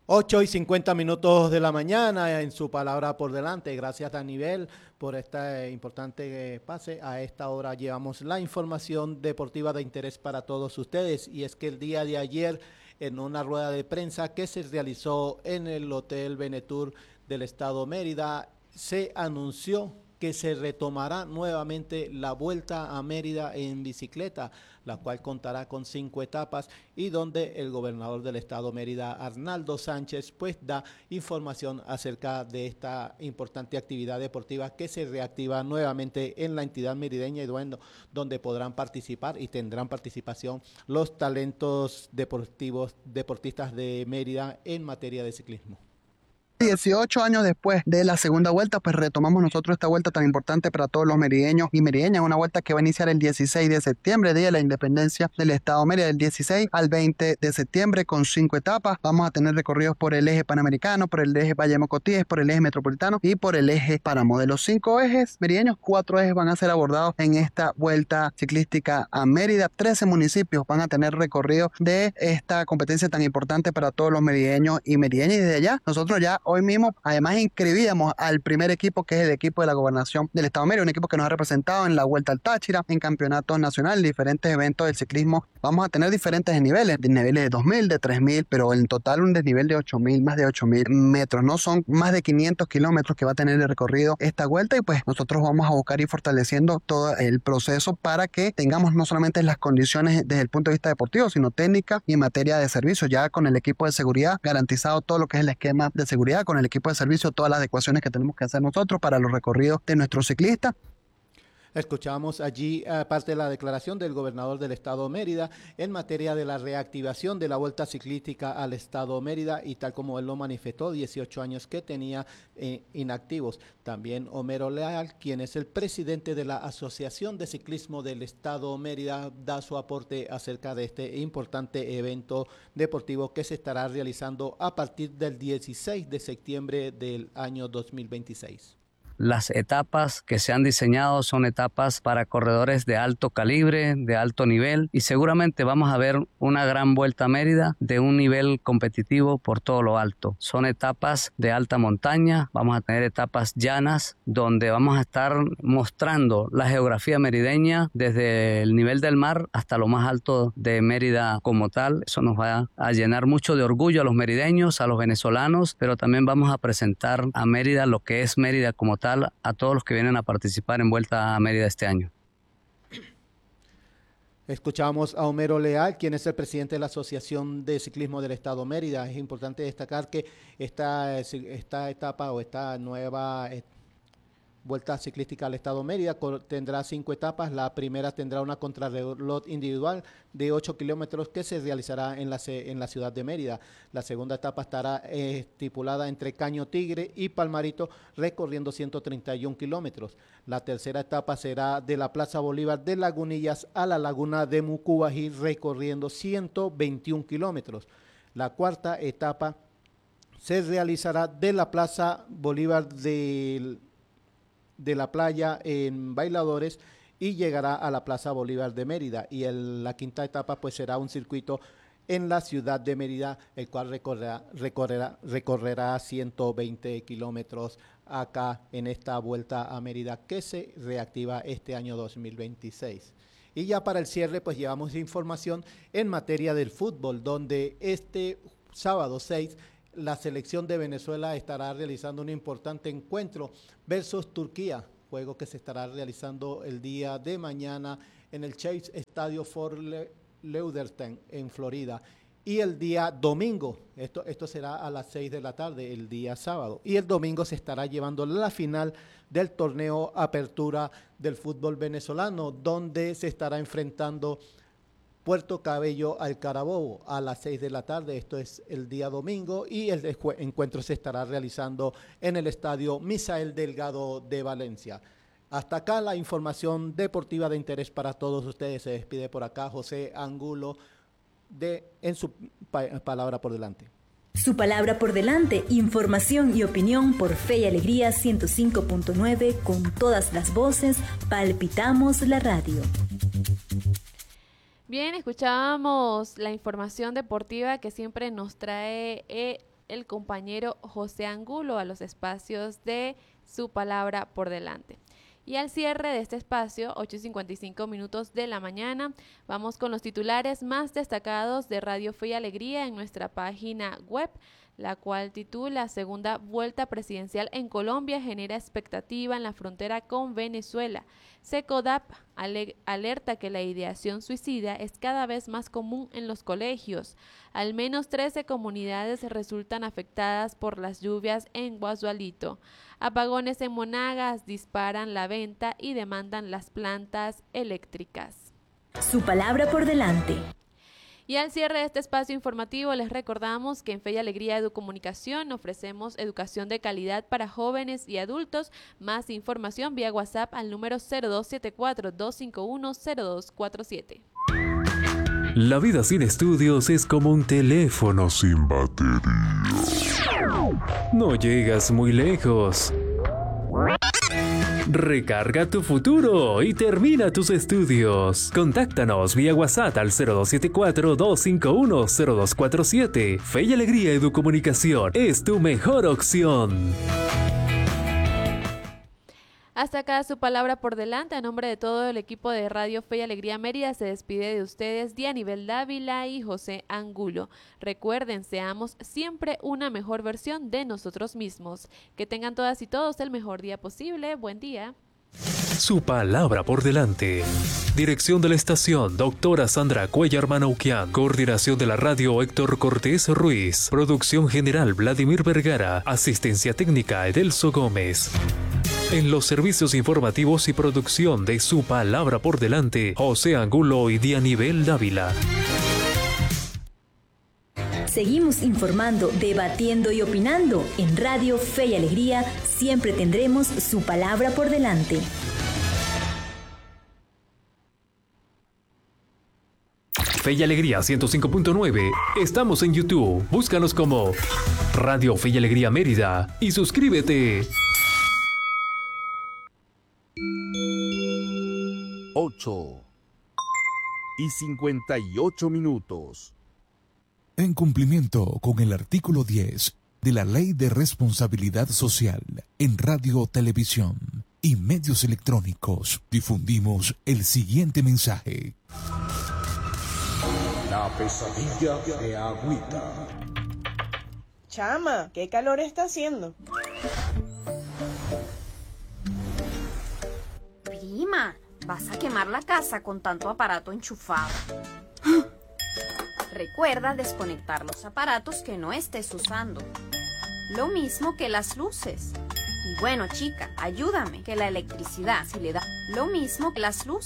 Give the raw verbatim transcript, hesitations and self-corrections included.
Ocho y cincuenta minutos de la mañana en su palabra por delante. Gracias, Danivel, por este importante eh, pase. A esta hora llevamos la información deportiva de interés para todos ustedes. Y es que el día de ayer, en una rueda de prensa que se realizó en el Hotel Venetur del Estado Mérida, se anunció que se retomará nuevamente la Vuelta a Mérida en bicicleta, la cual contará con cinco etapas y donde el gobernador del estado Mérida, Arnaldo Sánchez, pues da información acerca de esta importante actividad deportiva que se reactiva nuevamente en la entidad merideña y bueno, donde podrán participar y tendrán participación los talentos deportivos, deportistas de Mérida en materia de ciclismo. dieciocho años después de la segunda vuelta, pues retomamos nosotros esta vuelta tan importante para todos los merideños y merideñas, una vuelta que va a iniciar el dieciséis de septiembre, Día de la Independencia del Estado Mérida, del dieciséis al veinte de septiembre, con cinco etapas. Vamos a tener recorridos por el eje panamericano, por el eje Valle Mocotíes, por el eje metropolitano y por el eje Páramo. De los cinco ejes merideños, cuatro ejes van a ser abordados en esta vuelta ciclística a Mérida. trece municipios van a tener recorrido de esta competencia tan importante para todos los merideños y merideñas. Y desde allá, nosotros ya hoy mismo, además, inscribíamos al primer equipo, que es el equipo de la Gobernación del Estado Mérida, un equipo que nos ha representado en la Vuelta al Táchira, en campeonatos nacionales, diferentes eventos del ciclismo. Vamos a tener diferentes niveles, de niveles de dos mil, de tres mil, pero en total un desnivel de ocho mil, más de ocho mil metros, ¿no? Son más de quinientos kilómetros que va a tener el recorrido esta vuelta y pues nosotros vamos a buscar ir fortaleciendo todo el proceso para que tengamos no solamente las condiciones desde el punto de vista deportivo, sino técnica y en materia de servicio, ya con el equipo de seguridad garantizado todo lo que es el esquema de seguridad, con el equipo de servicio, todas las adecuaciones que tenemos que hacer nosotros para los recorridos de nuestros ciclistas. Escuchamos allí uh, parte de la declaración del gobernador del estado Mérida en materia de la reactivación de la vuelta ciclística al estado Mérida y tal como él lo manifestó, dieciocho años que tenía eh, inactivos. También Homero Leal, quien es el presidente de la Asociación de Ciclismo del estado Mérida, da su aporte acerca de este importante evento deportivo que se estará realizando a partir del dieciséis de septiembre del año dos mil veintiséis. Las etapas que se han diseñado son etapas para corredores de alto calibre, de alto nivel y seguramente vamos a ver una gran Vuelta a Mérida de un nivel competitivo por todo lo alto. Son etapas de alta montaña, vamos a tener etapas llanas donde vamos a estar mostrando la geografía merideña desde el nivel del mar hasta lo más alto de Mérida como tal. Eso nos va a llenar mucho de orgullo a los merideños, a los venezolanos, pero también vamos a presentar a Mérida lo que es Mérida como tal a todos los que vienen a participar en Vuelta a Mérida este año. Escuchamos a Homero Leal, quien es el presidente de la Asociación de Ciclismo del Estado Mérida. Es importante destacar que esta, esta etapa o esta nueva Vuelta Ciclística al Estado Mérida tendrá cinco etapas. La primera tendrá una contrarreloj individual de ocho kilómetros que se realizará en la, en la ciudad de Mérida. La segunda etapa estará eh, estipulada entre Caño Tigre y Palmarito, recorriendo ciento treinta y un kilómetros. La tercera etapa será de la Plaza Bolívar de Lagunillas a la Laguna de Mucubají, recorriendo ciento veintiún kilómetros. La cuarta etapa se realizará de la Plaza Bolívar de de la playa en Bailadores y llegará a la Plaza Bolívar de Mérida y el, la quinta etapa pues será un circuito en la ciudad de Mérida, el cual recorrerá, recorrerá, recorrerá ciento veinte kilómetros acá en esta Vuelta a Mérida que se reactiva este año dos mil veintiséis. Y ya para el cierre pues llevamos información en materia del fútbol, donde este sábado seis la selección de Venezuela estará realizando un importante encuentro versus Turquía, juego que se estará realizando el día de mañana en el Chase Estadio Fort Lauderdale en Florida. Y el día domingo, esto, esto será a las seis de la tarde, el día sábado. Y el domingo se estará llevando la final del torneo Apertura del fútbol venezolano, donde se estará enfrentando Puerto Cabello al Carabobo a las seis de la tarde, esto es el día domingo, y el encuentro se estará realizando en el estadio Misael Delgado de Valencia. Hasta acá la información deportiva de interés para todos ustedes. Se despide por acá José Angulo de En su pa palabra por delante. Su palabra por delante, información y opinión por Fe y Alegría ciento cinco punto nueve, con todas las voces, palpitamos la radio. Bien, escuchábamos la información deportiva que siempre nos trae eh, el compañero José Angulo a los espacios de Su Palabra por Delante. Y al cierre de este espacio, ocho y cincuenta y cinco minutos de la mañana, vamos con los titulares más destacados de Radio Fe y Alegría en nuestra página web, la cual titula Segunda Vuelta Presidencial en Colombia genera expectativa en la frontera con Venezuela. SECODAP alerta que la ideación suicida es cada vez más común en los colegios. Al menos trece comunidades resultan afectadas por las lluvias en Guasualito. Apagones en Monagas disparan la venta y demandan las plantas eléctricas. Su palabra por delante. Y al cierre de este espacio informativo les recordamos que en Fe y Alegría Educomunicación ofrecemos educación de calidad para jóvenes y adultos. Más información vía WhatsApp al número cero dos siete cuatro, dos cinco uno, cero dos cuatro siete. La vida sin estudios es como un teléfono sin batería. No llegas muy lejos. Recarga tu futuro y termina tus estudios. Contáctanos vía WhatsApp al cero dos siete cuatro, dos cinco uno, cero dos cuatro siete. Fe y Alegría Educomunicación es tu mejor opción. Hasta acá Su Palabra por Delante. A nombre de todo el equipo de Radio Fe y Alegría Mérida se despide de ustedes Dianibel Dávila y José Angulo. Recuerden, seamos siempre una mejor versión de nosotros mismos. Que tengan todas y todos el mejor día posible. Buen día. Su Palabra por Delante. Dirección de la estación, doctora Sandra Cuellar Manauquian. Coordinación de la radio, Héctor Cortés Ruiz. Producción general, Vladimir Vergara. Asistencia técnica, Edelso Gómez. En los servicios informativos y producción de Su Palabra por Delante, José Angulo y Dianibel Dávila. Seguimos informando, debatiendo y opinando. En Radio Fe y Alegría siempre tendremos Su Palabra por Delante. Fe y Alegría ciento cinco punto nueve. Estamos en YouTube. Búscanos como Radio Fe y Alegría Mérida y suscríbete. ocho y cincuenta y ocho minutos. En cumplimiento con el artículo diez de la Ley de Responsabilidad Social en Radio, Televisión y Medios Electrónicos, difundimos el siguiente mensaje. La pesadilla de Agüita. Chama, ¿qué calor está haciendo? Prima, vas a quemar la casa con tanto aparato enchufado. Recuerda desconectar los aparatos que no estés usando. Lo mismo que las luces. Y bueno, chica, ayúdame, que la electricidad se le da lo mismo que las luces.